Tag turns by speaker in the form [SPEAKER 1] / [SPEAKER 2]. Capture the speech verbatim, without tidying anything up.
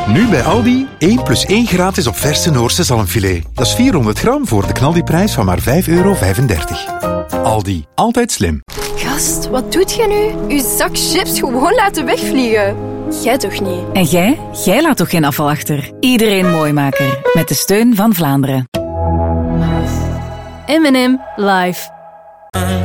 [SPEAKER 1] Nu bij Aldi, één plus één gratis op verse Noorse zalmfilet. Dat is vierhonderd gram voor de knaldiprijs van maar vijf euro vijfendertig. Aldi, altijd slim.
[SPEAKER 2] Gast, wat doet je nu? Uw zak chips gewoon laten wegvliegen. Jij toch niet?
[SPEAKER 3] En jij? Jij laat toch geen afval achter? Iedereen Mooimaker. Met de steun van Vlaanderen.
[SPEAKER 4] M en M live.